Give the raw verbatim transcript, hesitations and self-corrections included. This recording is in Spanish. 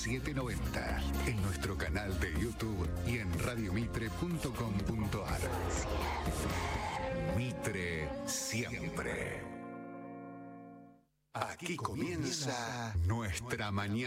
siete noventa, en nuestro canal de YouTube y en radiomitre punto com punto ar. Mitre siempre. Aquí comienza nuestra mañana.